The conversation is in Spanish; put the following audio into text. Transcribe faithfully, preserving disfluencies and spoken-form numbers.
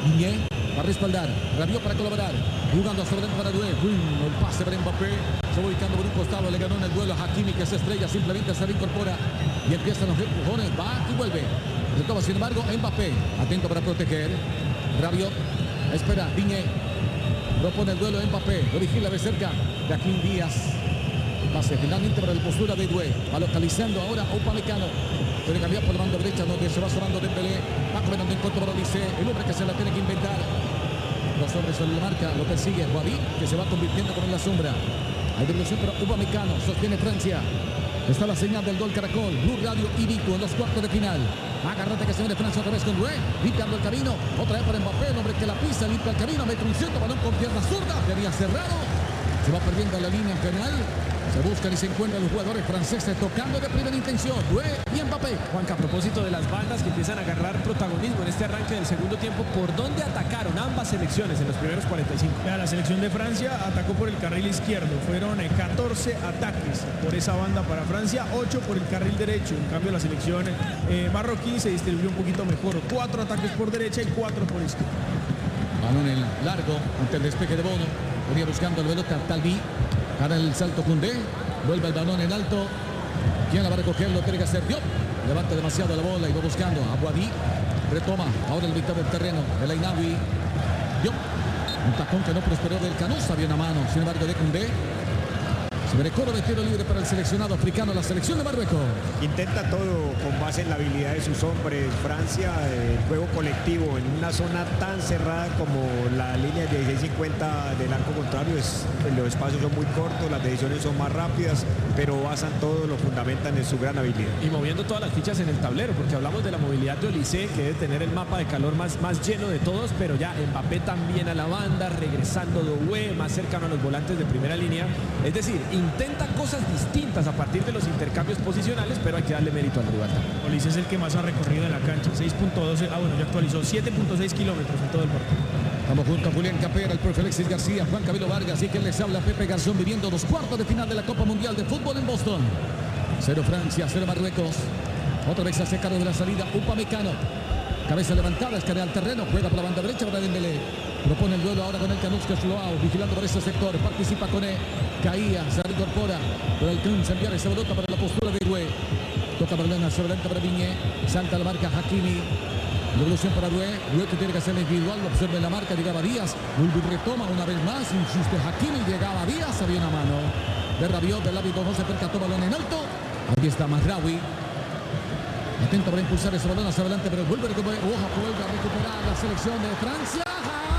Digne va a respaldar, Rabiot para colaborar, jugando a sobre para Doué, el pase para Mbappé, se va ubicando por un costado, le ganó en el duelo a Hakimi, que se estrella, simplemente se reincorpora y empiezan los empujones, va y vuelve. Retoma sin embargo Mbappé, atento para proteger, Rabiot, espera, Digne, propone el duelo Mbappé, lo vigila de cerca, Joaquín Díaz, pase finalmente para la postura de Doué, va localizando ahora a Upamecano. Puede cambiar por la banda derecha donde se va sonando Dembélé. Va combinando en contra para Olise. El hombre que se la tiene que inventar. Dos hombres sobre la marca. Lo persigue Guaví, que se va convirtiendo como en la sombra. Hay devolución para Upamecano. Sostiene Francia. Está la señal del gol Caracol. Blue Radio y Vico en los cuartos de final. Agarrate que se viene Francia otra vez con Doué. Limpiando el camino. Otra vez para Mbappé. El hombre que la pisa. Limpia el camino. Mete un centro. Balón con pierna zurda. Tenía cerrado. Se va perdiendo la línea penal. Se buscan y se encuentran los jugadores franceses tocando de primera intención. Doué y Mbappé. Juanca, a propósito de las bandas que empiezan a agarrar protagonismo en este arranque del segundo tiempo, ¿por dónde atacaron ambas selecciones en los primeros cuarenta y cinco? Mira, la selección de Francia atacó por el carril izquierdo. Fueron eh, catorce ataques por esa banda para Francia, ocho por el carril derecho. En cambio, la selección eh, marroquí se distribuyó un poquito mejor. cuatro ataques por derecha y cuatro por izquierda. Balón en largo ante el despeje de Bono. Venía buscando el velota Talvi. Gana el salto Koundé. Vuelve el balón en alto. ¿Quién la va a recoger? Lo tiene que hacer Diop. Levanta demasiado la bola y va buscando a Guadí. Retoma ahora el mitad del terreno. El Ainawi. Diop. Un tacón que no prosperó del Canosa. Bien a mano. Sin embargo, de Koundé. Se viene coro de tiro libre para el seleccionado africano, la selección de Marruecos. Intenta todo con base en la habilidad de sus hombres. Francia, el juego colectivo en una zona tan cerrada como la línea de dieciséis cincuenta del arco contrario. Es, los espacios son muy cortos, las decisiones son más rápidas, pero basan todo, lo fundamentan en su gran habilidad. Y moviendo todas las fichas en el tablero, porque hablamos de la movilidad de Olise, que debe tener el mapa de calor más, más lleno de todos, pero ya Mbappé también a la banda, regresando Doué, más cercano a los volantes de primera línea. Es decir, intenta cosas distintas a partir de los intercambios posicionales, pero hay que darle mérito al rival. Olise es el que más ha recorrido en la cancha, seis punto doce, ah bueno, ya actualizó, siete punto seis kilómetros en todo el partido. Estamos junto a Julián Capera, el profe Alexis García, Juan Camilo Vargas y quien les habla, Pepe Garzón, viviendo los cuartos de final de la Copa Mundial de Fútbol en Boston. Cero Francia, cero Marruecos. Otra vez hace cargo de la salida Upamecano. Cabeza levantada, escanea al terreno, juega por la banda derecha para Dembélé. Propone el duelo ahora con el Canuska Sloao, vigilando por ese sector, participa con él. Caía, se reincorpora, pero alcanza a enviar esa pelota para la postura de Doué. Toca Berlena, sobre adelante para Digne, salta la marca Hakimi. Devolución para Doué, Doué que tiene que hacer individual, lo observa en la marca, llegaba Díaz, vuelve y retoma una vez más, insiste Hakimi, llegaba Díaz, había una mano de Rabiot, del hábito no se percató, balón en alto. Aquí está Mazraoui. Atento para impulsar ese balón hacia adelante, pero vuelve a recuperar, ojo, vuelve a recuperar la selección de Francia.